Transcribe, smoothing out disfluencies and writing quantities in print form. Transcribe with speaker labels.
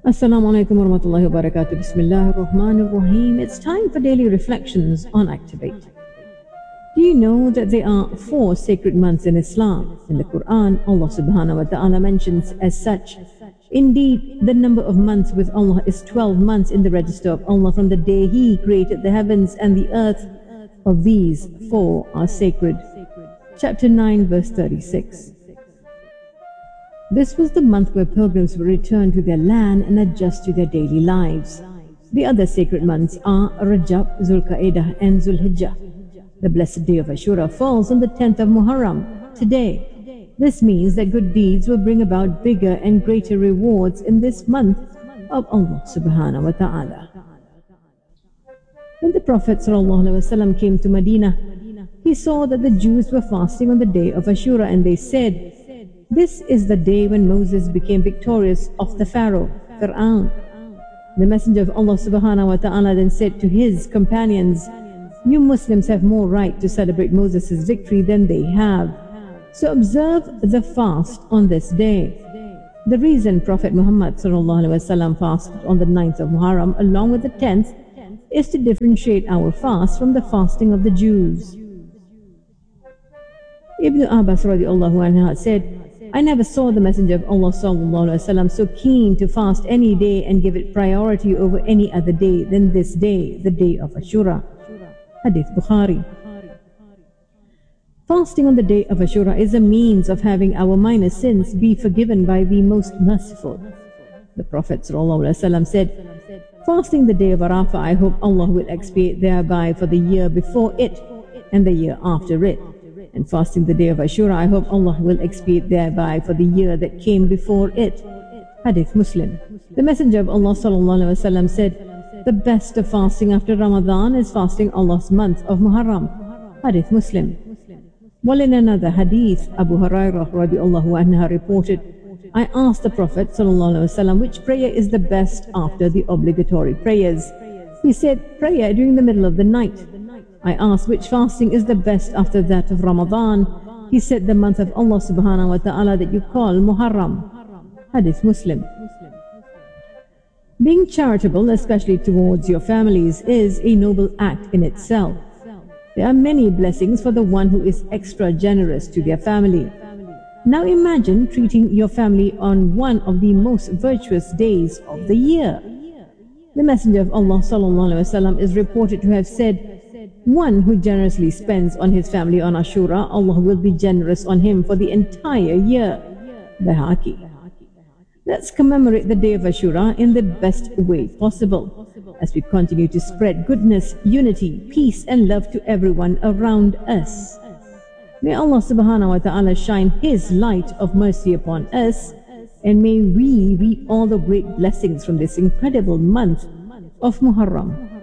Speaker 1: Assalamu alaikum warahmatullahi wabarakatuh. Bismillahir Rahmanir Rahim. It's time for daily reflections on Activate. Do you know that there are 4 sacred months in Islam? In the Quran, Allah subhanahu wa ta'ala mentions as such. Indeed, the number of months with Allah is 12 months in the register of Allah from the day He created the heavens and the earth. Of these, 4 are sacred. Chapter 9, verse 36. This was the month where pilgrims would return to their land and adjust to their daily lives. The other sacred months are Rajab, Zulqa'edah and Zulhijjah. The blessed day of Ashura falls on the 10th of Muharram, today. This means that good deeds will bring about bigger and greater rewards in this month of Allah subhanahu wa ta'ala. When the Prophet ﷺ came to Medina, he saw that the Jews were fasting on the day of Ashura, and they said, "This is the day when Moses became victorious of the Pharaoh, Fir'aun." The Messenger of Allah subhanahu wa ta'ala then said to his companions, "You Muslims have more right to celebrate Moses' victory than they have. So observe the fast on this day." The reason Prophet Muhammad ﷺ fasted on the 9th of Muharram along with the 10th is to differentiate our fast from the fasting of the Jews. Ibn Abbas radiallahu anhu said, "I never saw the Messenger of Allah ﷺ so keen to fast any day and give it priority over any other day than this day, the day of Ashura." Hadith Bukhari. Fasting on the day of Ashura is a means of having our minor sins be forgiven by the Most Merciful. The Prophet ﷺ said, "Fasting the day of Arafah, I hope Allah will expiate thereby for the year before it and the year after it. And fasting the day of Ashura, I hope Allah will expiate thereby for the year that came before it." Hadith Muslim. The Messenger of Allah ﷺ said, "The best of fasting after Ramadan is fasting Allah's month of Muharram." Hadith Muslim. While in another hadith, Abu Hurairah radiallahu anhu reported, "I asked the Prophet ﷺ which prayer is the best after the obligatory prayers. He said, prayer during the middle of the night. I asked which fasting is the best after that of Ramadan. He said, the month of Allah subhanahu wa ta'ala that you call Muharram." Hadith Muslim. Being charitable, especially towards your families, is a noble act in itself. There are many blessings for the one who is extra generous to their family. Now imagine treating your family on one of the most virtuous days of the year. The Messenger of Allah ﷺ is reported to have said, "One who generously spends on his family on Ashura, Allah will be generous on him for the entire year." Bayhaqi. Let's commemorate the day of Ashura in the best way possible, as we continue to spread goodness, unity, peace and love to everyone around us. May Allah subhanahu wa ta'ala shine His light of mercy upon us, and may we reap all the great blessings from this incredible month of Muharram.